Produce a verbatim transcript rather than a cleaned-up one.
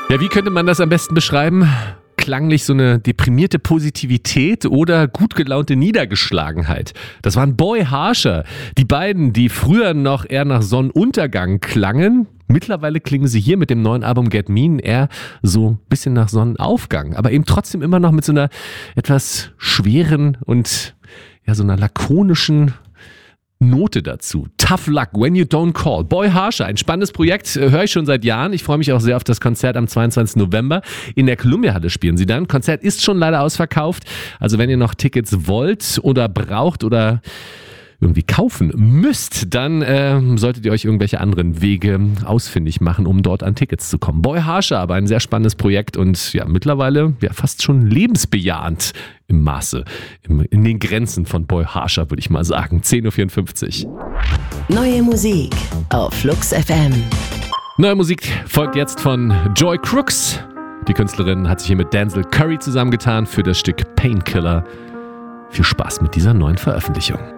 Ja, wie könnte man das am besten beschreiben? Klanglich so eine deprimierte Positivität oder gut gelaunte Niedergeschlagenheit. Das waren Boy Harsher. Die beiden, die früher noch eher nach Sonnenuntergang klangen. Mittlerweile klingen sie hier mit dem neuen Album Get Mean eher so ein bisschen nach Sonnenaufgang. Aber eben trotzdem immer noch mit so einer etwas schweren und ja so einer lakonischen Note dazu. Tough Luck, When You Don't Call. Boy Harsher, ein spannendes Projekt, höre ich schon seit Jahren. Ich freue mich auch sehr auf das Konzert am zweiundzwanzigsten November. In der Columbia-Halle spielen sie dann. Konzert ist schon leider ausverkauft. Also wenn ihr noch Tickets wollt oder braucht oder irgendwie kaufen müsst, dann äh, solltet ihr euch irgendwelche anderen Wege ausfindig machen, um dort an Tickets zu kommen. Boy Harsher, aber ein sehr spannendes Projekt und ja mittlerweile ja fast schon lebensbejahend im Maße, im, in den Grenzen von Boy Harsher, würde ich mal sagen. zehn Uhr vierundfünfzig. Neue Musik auf Flux F M. Neue Musik folgt jetzt von Joy Crooks. Die Künstlerin hat sich hier mit Denzel Curry zusammengetan für das Stück Painkiller. Viel Spaß mit dieser neuen Veröffentlichung.